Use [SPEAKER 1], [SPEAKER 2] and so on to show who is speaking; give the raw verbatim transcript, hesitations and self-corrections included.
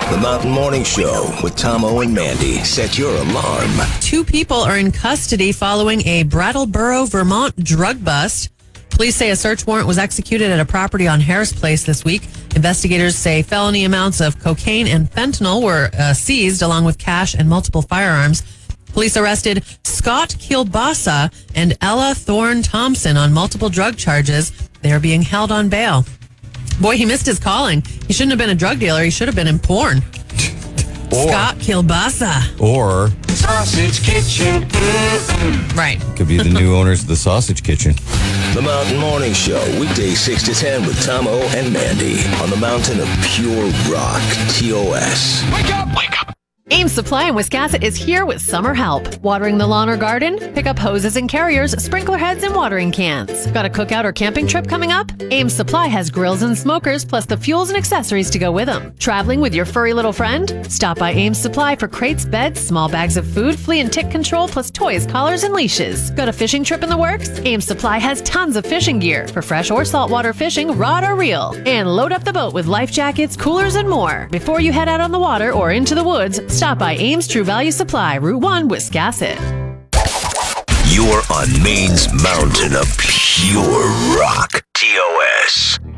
[SPEAKER 1] The Mountain Morning Show with Tomo and Mandy. Set your alarm.
[SPEAKER 2] Two people are in custody following a Brattleboro, Vermont drug bust. Police say a search warrant was executed at a property on Harris Place this week. Investigators say felony amounts of cocaine and fentanyl were uh, seized, along with cash and multiple firearms. Police arrested Scott Kielbasa and Ella Thorne Thompson on multiple drug charges. They are being held on bail. Boy, he missed his calling. He shouldn't have been a drug dealer. He should have been in porn. Or, Scott Kielbasa.
[SPEAKER 3] Or
[SPEAKER 4] Sausage Kitchen.
[SPEAKER 2] Right.
[SPEAKER 3] Could be the new owners of the Sausage Kitchen.
[SPEAKER 1] The Mountain Morning Show, weekdays six to ten with Tomo and Mandy on the mountain of pure rock, T O S.
[SPEAKER 4] Wake up! Wake up!
[SPEAKER 5] Ames Supply in Wiscasset is here with summer help. Watering the lawn or garden? Pick up hoses and carriers, sprinkler heads, and watering cans. Got a cookout or camping trip coming up? Ames Supply has grills and smokers, plus the fuels and accessories to go with them. Traveling with your furry little friend? Stop by Ames Supply for crates, beds, small bags of food, flea and tick control, plus toys, collars, and leashes. Got a fishing trip in the works? Ames Supply has tons of fishing gear for fresh or saltwater fishing, rod or reel. And load up the boat with life jackets, coolers, and more. Before you head out on the water or into the woods, stop by Ames True Value Supply, Route one, Wiscasset.
[SPEAKER 1] You're on Maine's mountain of pure rock, T O S.